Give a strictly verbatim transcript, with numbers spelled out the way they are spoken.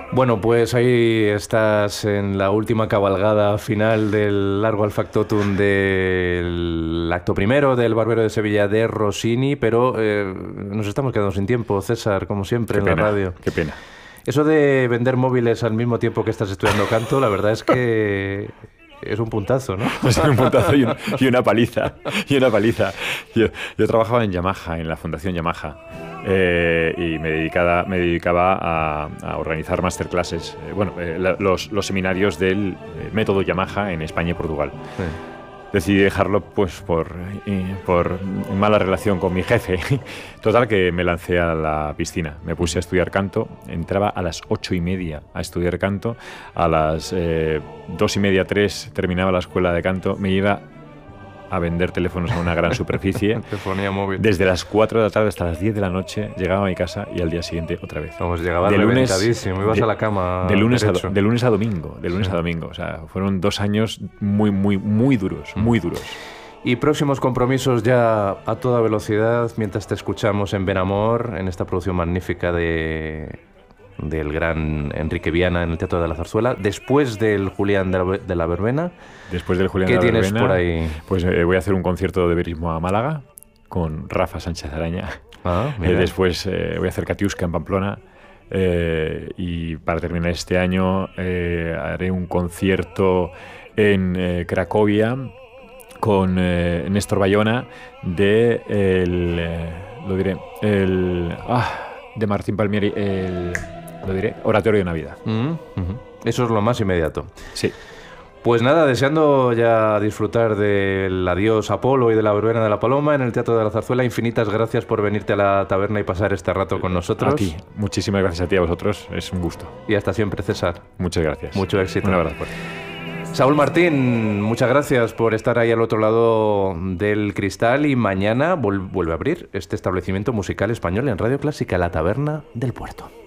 Bueno, pues ahí estás en la última cabalgada final del largo al factotum del acto primero del Barbero de Sevilla de Rossini, pero eh, nos estamos quedando sin tiempo, César, como siempre, Qué en pena, la radio. Qué pena. Eso de vender móviles al mismo tiempo que estás estudiando canto, la verdad es que es un puntazo, ¿no? Es un puntazo y, un, y una paliza. Y una paliza. Yo, yo trabajaba en Yamaha, en la Fundación Yamaha, eh, y me, dedicaba, me dedicaba a, a organizar masterclasses, eh, bueno, eh, la, los, los seminarios del eh, método Yamaha en España y Portugal. Sí. Decidí dejarlo pues por, por mala relación con mi jefe. Total, que me lancé a la piscina. Me puse a estudiar canto. Entraba a las ocho y media a estudiar canto. A las eh, dos y media, tres terminaba la escuela de canto. Me iba a vender teléfonos a una gran superficie. Telefonía móvil. Desde las cuatro de la tarde hasta las diez de la noche llegaba a mi casa y al día siguiente otra vez. Vamos, llegaba de lunes, ibas de, a la cama de lunes, a, derecho. de lunes a domingo. De lunes sí. a domingo. O sea, fueron dos años muy, muy, muy duros, muy duros. Y próximos compromisos ya a toda velocidad mientras te escuchamos en Benamor, en esta producción magnífica de... del gran Enrique Viana en el Teatro de la Zarzuela, después del Julián de la, de la Verbena. Después del Julián de la Verbena. ¿Qué tienes por ahí? Pues eh, voy a hacer un concierto de verismo a Málaga con Rafa Sánchez Araña. Ah, eh, después eh, voy a hacer Katiuska en Pamplona. Eh, y para terminar este año eh, haré un concierto en eh, Cracovia con eh, Néstor Bayona de el, eh, lo diré, el ah, de Martín Palmieri, el lo diré, Oratorio de Navidad. Mm-hmm. Eso es lo más inmediato. Sí. Pues nada, deseando ya disfrutar del adiós Apolo y de la verbena de la Paloma en el Teatro de la Zarzuela. Infinitas gracias por venirte a la taberna y pasar este rato con nosotros. A ti. Muchísimas gracias a ti, a vosotros. Es un gusto. Y hasta siempre, César. Muchas gracias. Mucho éxito. Un abrazo fuerte. Saúl Martín, muchas gracias por estar ahí al otro lado del cristal y mañana vuelve a abrir este establecimiento musical español en Radio Clásica, La Taberna del Puerto.